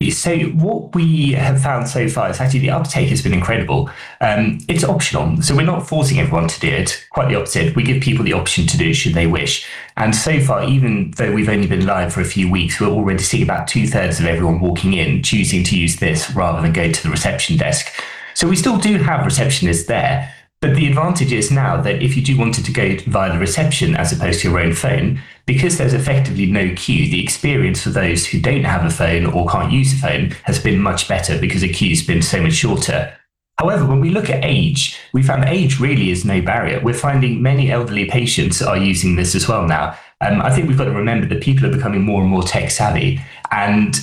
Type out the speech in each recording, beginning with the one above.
absolutely. So what we have found so far is actually the uptake has been incredible. It's optional, so we're not forcing everyone to do it. Quite the opposite. We give people the option to do should they wish. And so far, even though we've only been live for a few weeks, we're already seeing about 2/3 of everyone walking in choosing to use this rather than go to the reception desk. So we still do have receptionists there. But the advantage is now that if you do wanted to go via the reception as opposed to your own phone, because there's effectively no queue, the experience for those who don't have a phone or can't use a phone has been much better because the queue's been so much shorter. However, when we look at age, we found age really is no barrier. We're finding many elderly patients are using this as well now. I think we've got to remember that people are becoming more and more tech savvy. And,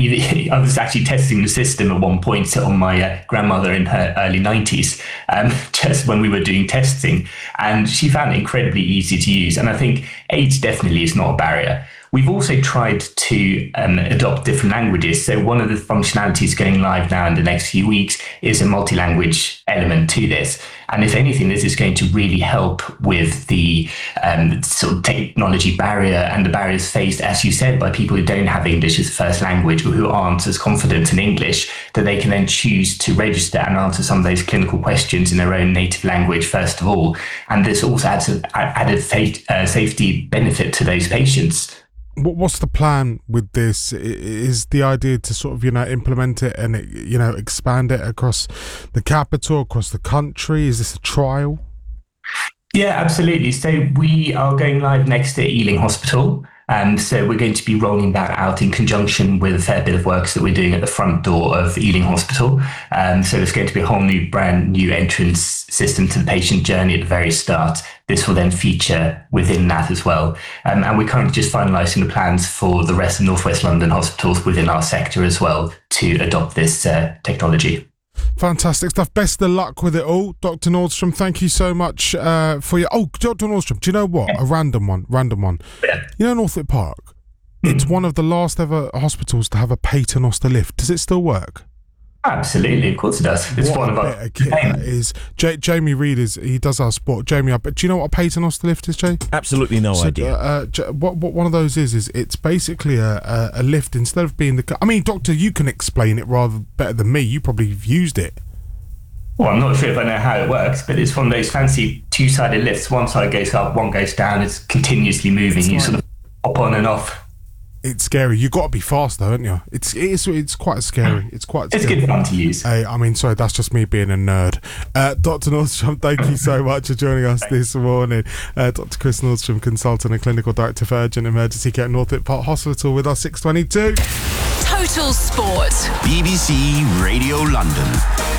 I was actually testing the system at one point on my grandmother in her early 90s, just when we were doing testing. And she found it incredibly easy to use. And I think age definitely is not a barrier. We've also tried to adopt different languages. So one of the functionalities going live now in the next few weeks is a multi-language element to this. And if anything, this is going to really help with the sort of technology barrier and the barriers faced, as you said, by people who don't have English as a first language or who aren't as confident in English, that they can then choose to register and answer some of those clinical questions in their own native language, first of all. And this also adds an added safety benefit to those patients. What's the plan with this? Is the idea to sort of, implement it and, expand it across the capital, across the country? Is this a trial? Yeah, absolutely. So we are going live next to Ealing Hospital. So we're going to be rolling that out in conjunction with a fair bit of works that we're doing at the front door of Ealing Hospital. So there's going to be a whole brand new entrance system to the patient journey at the very start. This will then feature within that as well. And we're currently just finalising the plans for the rest of North West London hospitals within our sector as well to adopt this technology. Fantastic stuff. Best of luck with it all. Dr. Nordstrom, thank you so much for your... Oh, Dr. Nordstrom, do you know what? Yeah. A random one. Yeah. Northwick Park, it's one of the last ever hospitals to have a paternoster lift. Does it still work? Absolutely, of course it does. It's one of our... That is. Jamie Reed, he does our sport. Jamie, do you know what a paternoster lift is, Jay? Absolutely no idea. What one of those is it's basically a lift instead of being the... I mean, Doctor, you can explain it rather better than me. You probably have used it. Well, I'm not sure if I know how it works, but it's one of those fancy two-sided lifts. One side goes up, one goes down. It's continuously moving. You sort of hop on and off. It's scary. You've got to be fast, though, haven't you? It's quite scary. It's good fun to use. Sorry, that's just me being a nerd. Dr. Nordstrom, thank you so much for joining us this morning. Dr. Chris Nordstrom, consultant and clinical director for urgent emergency care at Northwick Park Hospital with us 6:22. Total Sport. BBC Radio London.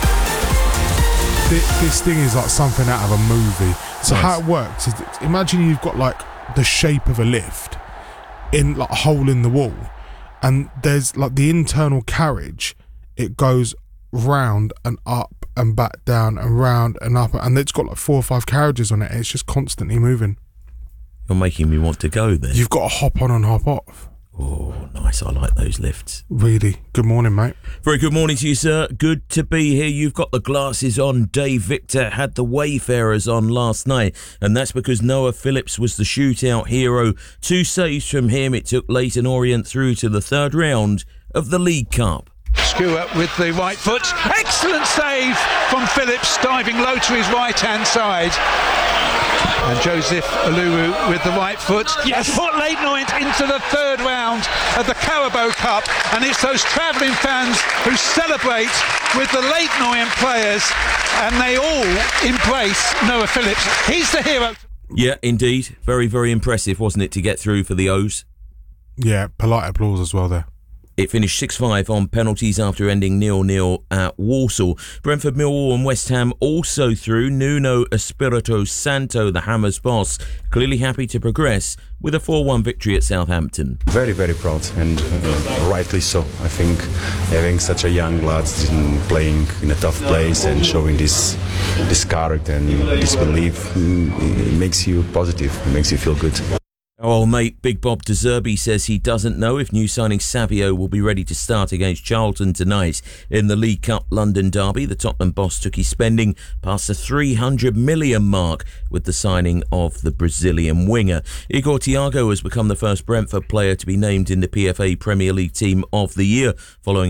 This thing is like something out of a movie. So how it works is, imagine you've got like the shape of a lift in like a hole in the wall, and there's like the internal carriage. It goes round and up and back down and round and up, and it's got like 4 or 5 carriages on it, and it's just constantly moving. You're making me want to go there. You've got to hop on and hop off. Oh, nice. I like those lifts. Really. Good morning, mate. Very good morning to you, sir. Good to be here. You've got the glasses on. Dave Victor had the Wayfarers on last night, and that's because Noah Phillips was the shootout hero. 2 saves from him. It took Leyton Orient through to the 3rd round of the League Cup. Stewart with the right foot. Excellent save from Phillips, diving low to his right-hand side. And Joseph Aluru with the right foot has put Leyton Orient into the 3rd round of the Carabao Cup, and it's those travelling fans who celebrate with the Leyton Orient players, and they all embrace Noah Phillips. He's the hero. Yeah, indeed. Very, very impressive, wasn't it, to get through for the O's? Yeah, polite applause as well there. It finished 6-5 on penalties after ending 0-0 at Walsall. Brentford, Millwall and West Ham also through. Nuno Espirito Santo, the Hammers boss, clearly happy to progress with a 4-1 victory at Southampton. Very, very proud, and rightly so. I think having such a young lad playing in a tough place and showing this character and this belief, it makes you positive, it makes you feel good. Our old mate Big Bob De Zerbi says he doesn't know if new signing Savio will be ready to start against Charlton tonight. In the League Cup London derby, the Tottenham boss took his spending past the 300 million mark with the signing of the Brazilian winger. Igor Thiago has become the first Brentford player to be named in the PFA Premier League Team of the Year, following